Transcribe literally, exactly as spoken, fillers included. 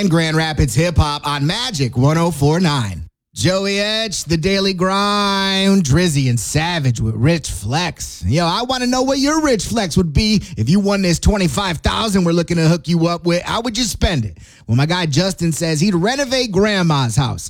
and Grand Rapids Hip Hop on Magic one oh four point nine. Joey Edge, The Daily Grind, Drizzy and Savage with Rich Flex. Yo, I want to know what your Rich Flex would be if you won this twenty-five thousand dollars we're looking to hook you up with. How would you spend it? Well, my guy Justin says he'd renovate grandma's house.